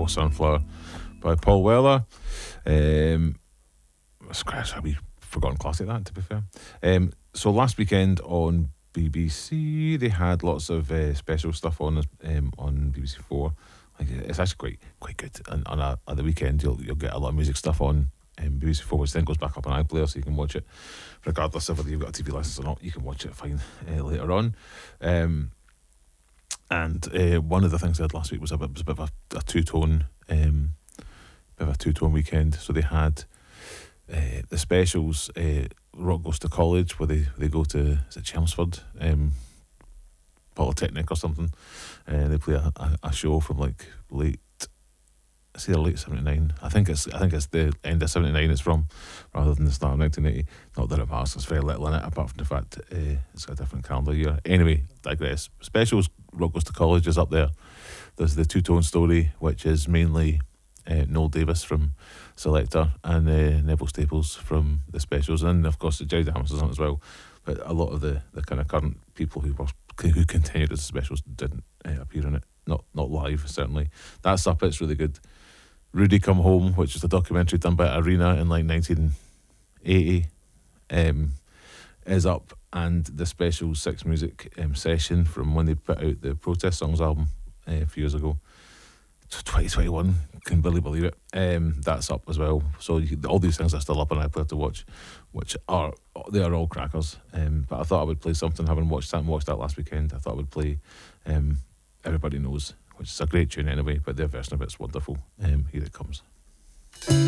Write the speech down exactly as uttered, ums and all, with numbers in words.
Sunflower by Paul Weller. Um, Scratch a wee forgotten classic, that, to be fair. Um, so last weekend on B B C, they had lots of uh, special stuff on um, on B B C Four. Like, it's actually quite quite good. And on a, at the weekend, you'll you'll get a lot of music stuff on um, B B C Four, which then goes back up on iPlayer, so you can watch it regardless of whether you've got a T V license or not. You can watch it fine uh, later on. Um, and uh, one of the things they had last week was a bit, was a bit of a, a two tone, um, bit of a two tone weekend. So they had uh, the specials. Uh, Rock Goes to College, where they, they go to, is it Chelmsford um, Polytechnic or something, and uh, they play a, a, a show from like late, I say late seventy-nine. I think it's I think it's the end of seventy-nine it's from, rather than the start of nineteen eighty. Not that it matters, there's very little in it apart from the fact uh, it's a different calendar year. Anyway, digress. Specials, Rock Goes to College is up there. There's the Two Tone Story, which is mainly uh, Noel Davis from Selector and uh, Neville Staples from the Specials, and of course Jerry Damas is on it as well. But a lot of the, the kind of current people who were who continued as the Specials didn't uh, appear in it. Not not live, certainly. That's up. It's really good. Rudy Come Home, which is a documentary done by Arena in like nineteen eighty, um, is up, and the Special Six Music um, session from when they put out the Protest Songs album uh, a few years ago, twenty twenty-one, can barely believe it. Um, that's up as well. So you, all these things are still up on iPlayer to watch, which are they are all crackers. Um, but I thought I would play something. Having watched that, watched that last weekend, I thought I would play um, Everybody Knows, which is a great tune anyway. But their version of it's wonderful. Um, here it comes.